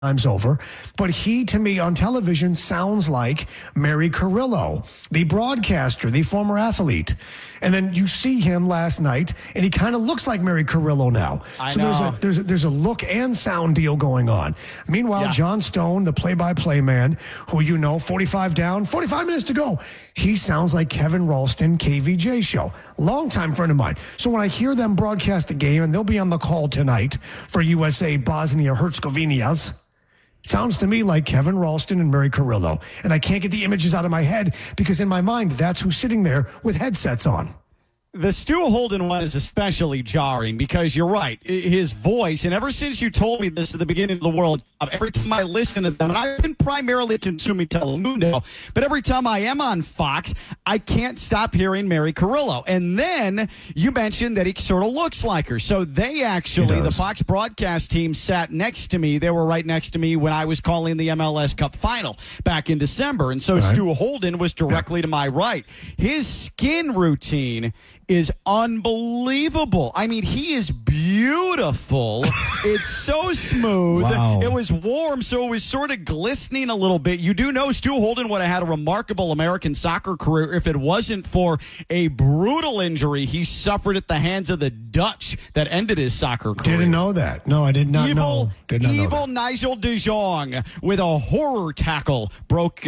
times over, but he, to me, on television sounds like Mary Carrillo, the broadcaster, the former athlete. And then you see him last night, and he kind of looks like Mary Carrillo now. I know. There's a look and sound deal going on. Meanwhile, John Stone, the play-by-play man, who 45 down, 45 minutes to go, he sounds like Kevin Ralston, KVJ show. Longtime friend of mine. So when I hear them broadcast the game, and they'll be on the call tonight for USA Bosnia-Herzegovina's, sounds to me like Kevin Ralston and Mary Carrillo. And I can't get the images out of my head because in my mind, that's who's sitting there with headsets on. The Stu Holden one is especially jarring because you're right. His voice, and ever since you told me this at the beginning of the World Cup, every time I listen to them, and I've been primarily consuming Telemundo, but every time I am on Fox, I can't stop hearing Mary Carrillo. And then you mentioned that he sort of looks like her. So they actually, the Fox broadcast team sat next to me. They were right next to me when I was calling the MLS Cup final back in December. And so Stu Holden was directly to my right. His skin routine is unbelievable. I mean, he is beautiful. It's so smooth. Wow. It was warm, so it was sort of glistening a little bit. You do know Stu Holden would have had a remarkable American soccer career if it wasn't for a brutal injury he suffered at the hands of the Dutch that ended his soccer career. Didn't know that. No, I did not know. Did not know that. Nigel de Jong with a horror tackle broke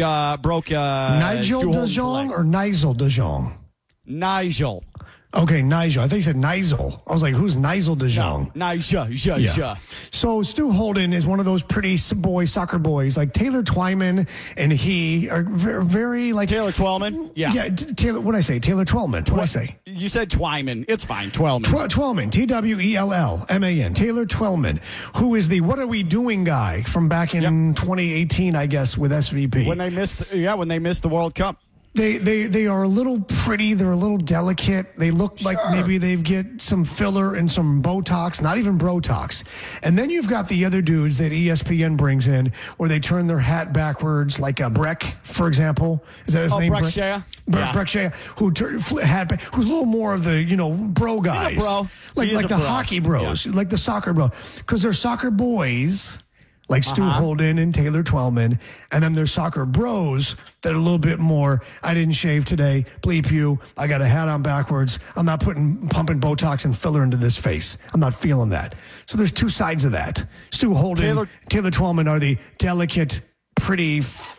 Nigel Stu de Holden's Jong leg. or Nigel de Jong? Nigel. Okay, Nigel. I think you said Nigel. I was like, who's Nigel de Jong? Nigel. So Stu Holden is one of those pretty soccer boys, like Taylor Twyman, and he are very like Taylor Twellman? Yeah. Yeah, Taylor, what'd I say? Taylor Twellman. What'd I say? You said Twyman. It's fine. Twellman. Twellman, Twellman, Taylor Twellman, who is the What Are We Doing guy from back in 2018, I guess, with SVP. When they missed the World Cup. They are a little pretty. They're a little delicate. They look like maybe they get some filler and some Botox, not even Brotox. And then you've got the other dudes that ESPN brings in where they turn their hat backwards, like a Breck, for example. Is that his name? Breck Shea. Breck Shea, who's a little more of the, bro guys. He's a bro. Like the hockey bros, like the soccer bros. Because they're soccer boys. Like Stu Holden and Taylor Twellman, and then there's soccer bros that are a little bit more, I didn't shave today, bleep you, I got a hat on backwards, I'm not pumping Botox and filler into this face. I'm not feeling that. So there's two sides of that. Stu Holden, Taylor Twellman are the delicate, pretty,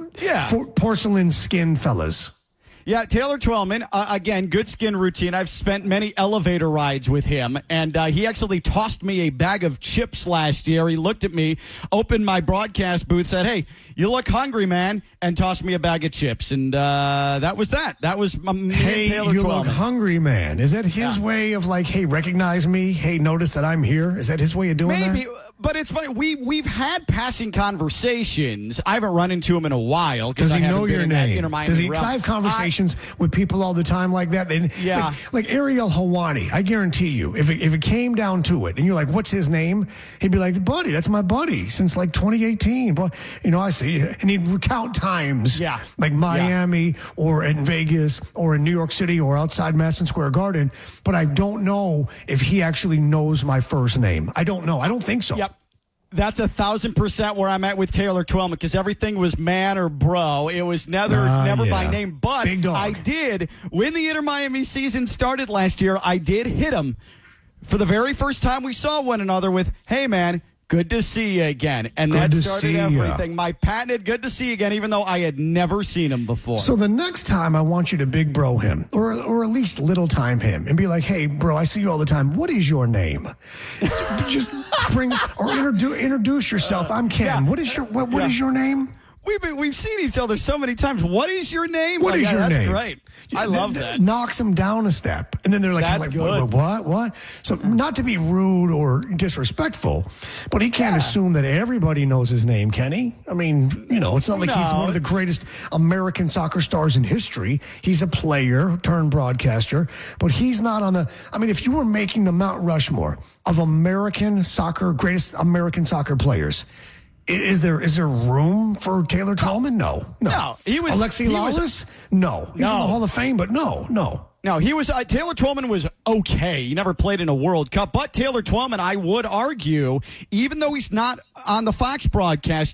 porcelain skin fellas. Yeah, Taylor Twellman, again, good skin routine. I've spent many elevator rides with him, and he actually tossed me a bag of chips last year. He looked at me, opened my broadcast booth, said, "Hey, you look hungry, man," and tossed me a bag of chips. And that was that. That was Taylor Twellman. Hey, you look hungry, man. Is that his way of like, hey, recognize me? Hey, notice that I'm here? Is that his way of doing that? Maybe. But it's funny. We've had passing conversations. I haven't run into him in a while. Does he know your name? Does he? Because I have conversations with people all the time like that. Like Ariel Hawani. I guarantee you, if it came down to it, and you're like, "What's his name?" He'd be like, "Buddy, that's my buddy since like 2018." But I see, and he'd recount times, like Miami or in Vegas or in New York City or outside Madison Square Garden. But I don't know if he actually knows my first name. I don't know. I don't think so. Yep. That's 1,000% where I'm at with Taylor Twellman because everything was man or bro. It was never by name. But I did, when the Inter Miami season started last year, I did hit him for the very first time we saw one another with, "Hey, man, good to see you again." And that started everything. My patented good to see you again, even though I had never seen him before. So the next time I want you to big bro him, or at least little time him, and be like, "Hey, bro, I see you all the time. What is your name?" Just bring or introduce yourself. I'm Ken. Yeah. What is your name? We've seen each other so many times. What is your name? What is your name? That's great. I love that. Knocks them down a step. And then they're like, that's good. What? So not to be rude or disrespectful, but he can't assume that everybody knows his name, can he? I mean, it's not like he's one of the greatest American soccer stars in history. He's a player turned broadcaster, but he's not on the, if you were making the Mount Rushmore of greatest American soccer players, Is there room for Taylor Twellman? No. He was Alexi Lawless? No. He's in the Hall of Fame, but no. No, he was Taylor Twellman was okay. He never played in a World Cup, but Taylor Twellman, I would argue, even though he's not on the Fox broadcast,